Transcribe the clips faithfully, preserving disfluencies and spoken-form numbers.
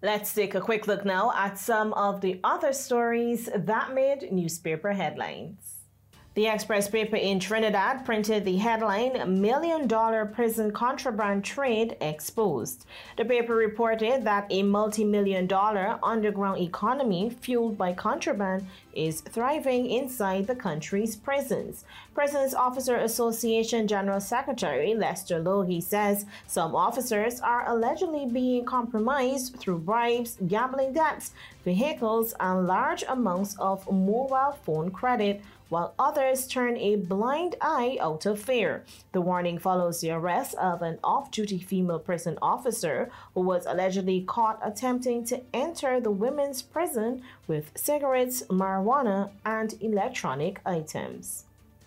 Let's take a quick look now at some of the other stories that made newspaper headlines. The Express paper in Trinidad printed the headline, Million Dollar Prison Contraband Trade Exposed. The paper reported that a multi-million dollar underground economy fueled by contraband is thriving inside the country's prisons. Prisons Officer Association General Secretary Lester Logie says some officers are allegedly being compromised through bribes, gambling debts, vehicles, and large amounts of mobile phone credit, while others turn a blind eye out of fear. The warning follows the arrest of an off-duty female prison officer who was allegedly caught attempting to enter the women's prison with cigarettes, marijuana, and electronic items.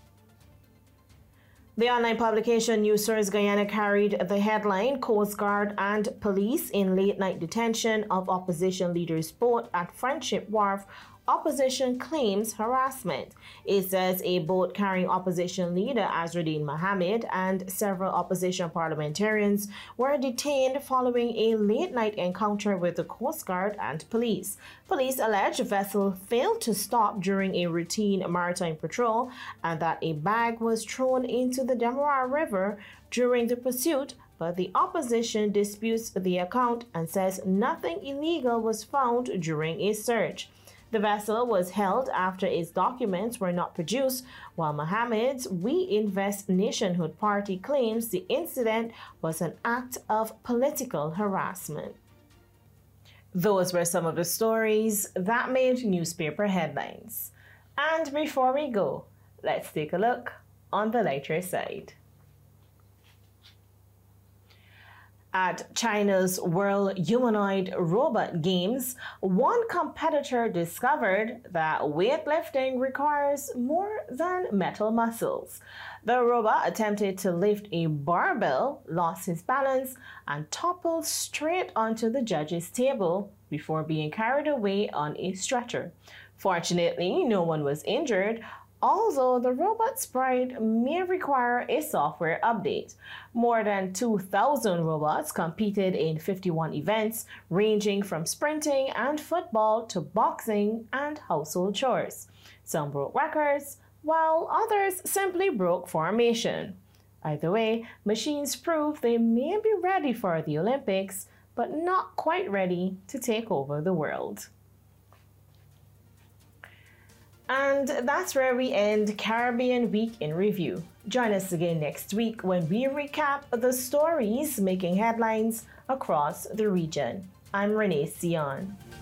The online publication News Source Guyana carried the headline, Coast Guard and Police in Late-Night Detention of Opposition Leaders Boat at Friendship Wharf. Opposition claims harassment. It says a boat carrying opposition leader Azruddin Mohammed and several opposition parliamentarians were detained following a late-night encounter with the Coast Guard and police. Police allege the vessel failed to stop during a routine maritime patrol and that a bag was thrown into the Demerara River during the pursuit, but the opposition disputes the account and says nothing illegal was found during a search. The vessel was held after its documents were not produced, while Mohammed's We Invest Nationhood Party claims the incident was an act of political harassment. Those were some of the stories that made newspaper headlines. And before we go, let's take a look on the lighter side. At China's World Humanoid Robot Games, one competitor discovered that weightlifting requires more than metal muscles. The robot attempted to lift a barbell, lost his balance, and toppled straight onto the judge's table before being carried away on a stretcher. Fortunately, no one was injured, although the robot's pride may require a software update. More than two thousand robots competed in fifty-one events, ranging from sprinting and football to boxing and household chores. Some broke records, while others simply broke formation. Either way, machines prove they may be ready for the Olympics, but not quite ready to take over the world. And that's where we end Caribbean Week in Review. Join us again next week when we recap the stories making headlines across the region. I'm Renee Sion.